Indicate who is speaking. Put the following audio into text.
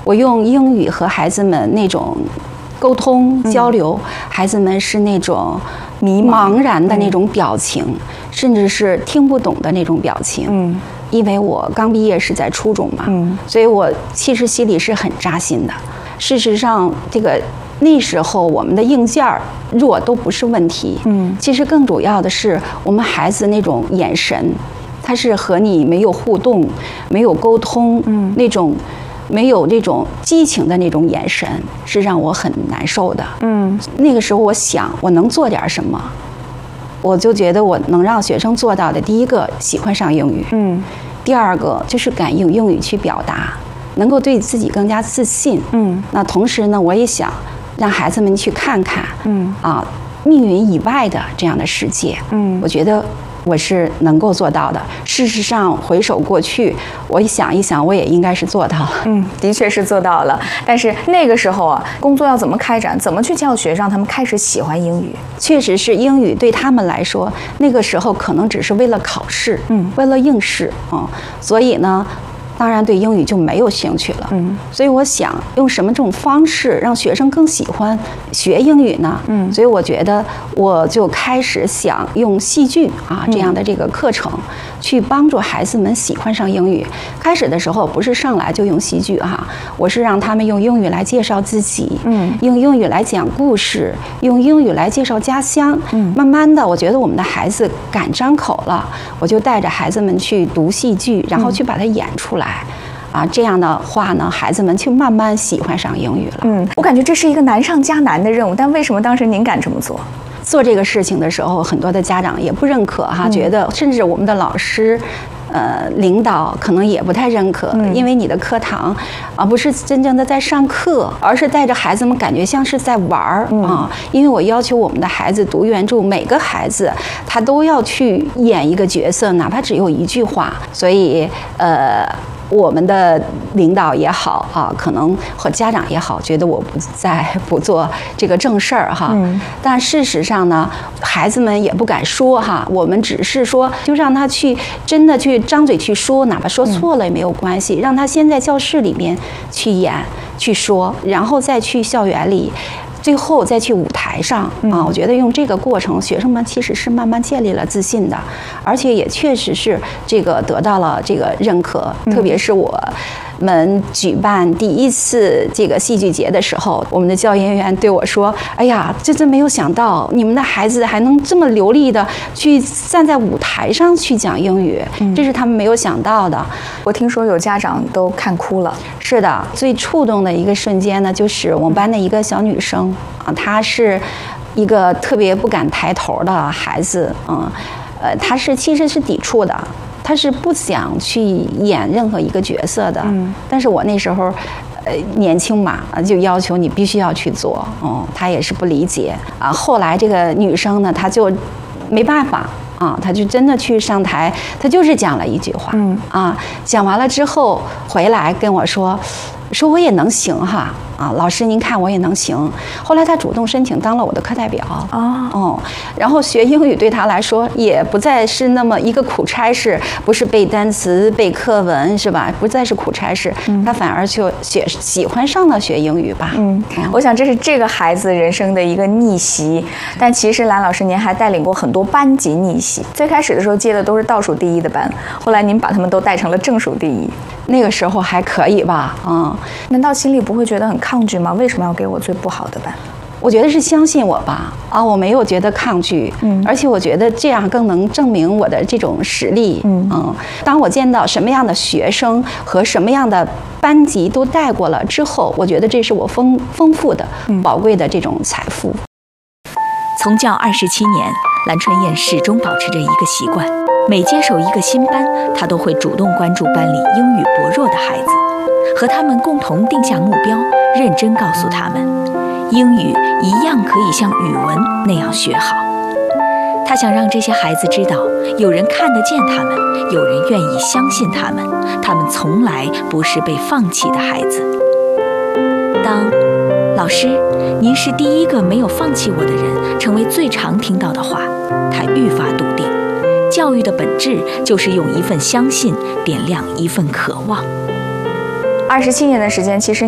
Speaker 1: 我用英语和孩子们那种沟通交流，孩子们是那种茫然的那种表情，甚至是听不懂的那种表情。因为我刚毕业是在初中嘛，所以我其实心里是很扎心的。事实上，那时候我们的硬件弱都不是问题，其实更主要的是我们孩子那种眼神，他是和你没有互动、没有沟通，那种没有这种激情的那种眼神，是让我很难受的。那个时候我想，我能做点什么？我就觉得我能让学生做到的，第一个喜欢上英语，第二个就是敢用英语去表达，能够对自己更加自信。那同时呢，我也想让孩子们去看看，命运以外的这样的世界。我觉得我是能够做到的。事实上，回首过去，我想一想，我也应该是做到了。
Speaker 2: 的确是做到了。但是那个时候啊，工作要怎么开展，怎么去教学，让他们开始喜欢英语？
Speaker 1: 确实是英语对他们来说，那个时候可能只是为了考试，为了应试所以呢，当然对英语就没有兴趣了。所以我想用什么这种方式让学生更喜欢学英语呢？所以我觉得我就开始想用戏剧这样的这个课程，去帮助孩子们喜欢上英语。开始的时候不是上来就用戏剧我是让他们用英语来介绍自己，用英语来讲故事，用英语来介绍家乡。慢慢的，我觉得我们的孩子敢张口了，我就带着孩子们去读戏剧，然后去把它演出来。这样的话呢，孩子们就慢慢喜欢上英语了。
Speaker 2: 我感觉这是一个难上加难的任务，但为什么当时您敢这么做？
Speaker 1: 做这个事情的时候，很多的家长也不认可觉得甚至我们的老师。领导可能也不太认可，因为你的课堂不是真正的在上课，而是带着孩子们感觉像是在玩儿因为我要求我们的孩子读原著，每个孩子他都要去演一个角色，哪怕只有一句话。所以我们的领导也好可能和家长也好，觉得我不做这个正事儿但事实上呢，孩子们也不敢说我们只是说，就让他去真的去张嘴去说，哪怕说错了也没有关系，让他先在教室里面去演去说，然后再去校园里。最后再去舞台上我觉得用这个过程，学生们其实是慢慢建立了自信的，而且也确实是得到了这个认可。特别是我们举办第一次这个戏剧节的时候，我们的教研员对我说：“哎呀，真没有想到你们的孩子还能这么流利的去站在舞台上去讲英语，这是他们没有想到的。”
Speaker 2: 我听说有家长都看哭了。
Speaker 1: 是的，最触动的一个瞬间呢，就是我们班的一个小女生她是一个特别不敢抬头的孩子她其实是抵触的。他是不想去演任何一个角色的，但是我那时候，年轻嘛，就要求你必须要去做，他也是不理解后来这个女生呢，她就没办法她就真的去上台，她就是讲了一句话，讲完了之后回来跟我说我也能行老师您看我也能行。后来他主动申请当了我的课代表然后学英语对他来说也不再是那么一个苦差事，不是背单词背课文是吧，不再是苦差事，他反而就喜欢上了学英语吧。
Speaker 2: 我想这是这个孩子人生的一个逆袭。但其实蓝老师您还带领过很多班级逆袭，最开始的时候接的都是倒数第一的班，后来您把他们都带成了正数第一。
Speaker 1: 那个时候还可以吧
Speaker 2: 难道心里不会觉得很抗拒吗？为什么要给我最不好的班？
Speaker 1: 我觉得是相信我吧我没有觉得抗拒而且我觉得这样更能证明我的这种实力当我见到什么样的学生和什么样的班级都带过了之后，我觉得这是我丰富的宝贵的这种财富。
Speaker 3: 从教27年，蓝春燕始终保持着一个习惯，每接手一个新班，她都会主动关注班里英语薄弱的孩子，和他们共同定下目标，认真告诉他们，英语一样可以像语文那样学好。他想让这些孩子知道，有人看得见他们，有人愿意相信他们，他们从来不是被放弃的孩子。当老师，您是第一个没有放弃我的人成为最常听到的话，他愈发笃定，教育的本质就是用一份相信点亮一份渴望。
Speaker 2: 27年的时间，其实